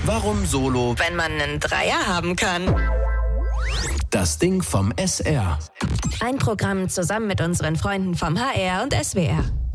Warum Solo, wenn man einen Dreier haben kann. das Ding vom SR. Ein Programm zusammen mit unseren Freunden vom HR und SWR.